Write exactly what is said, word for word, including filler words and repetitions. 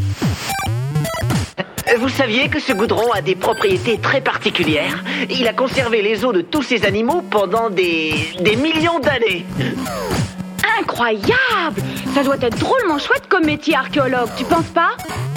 Vous saviez que ce goudron a des propriétés très particulières? Il a conservé les os de tous ces animaux pendant des... des millions d'années. Incroyable! Ça doit être drôlement chouette comme métier archéologue, tu penses pas?